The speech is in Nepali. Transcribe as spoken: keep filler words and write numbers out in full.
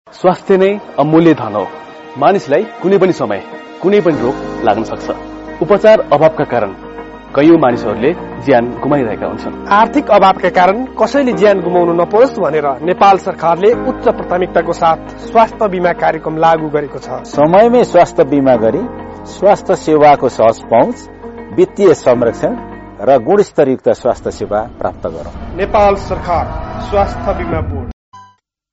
स्वास्थ्य नै अमूल्य धन हो। मानिसलाई कुनै पनि समय कुनै पनि रोग लाग्न सक्छ। उपचार अभावका कारण कयौं मानिसहरूले ज्यान गुमाइरहेका हुन्छन्। आर्थिक अभावका कारण कसैले ज्यान गुमाउनु नपरोस् भनेर नेपाल सरकारले उच्च प्राथमिकताको साथ स्वास्थ्य बीमा कार्यक्रम लागू गरेको छ। समयमै स्वास्थ्य बीमा गरी स्वास्थ्य सेवाको सहज पहुँच, वित्तीय संरक्षण र गुणस्तरयुक्त स्वास्थ्य सेवा प्राप्त गरौं। नेपाल सरकार स्वास्थ्य बीमा बोर्ड।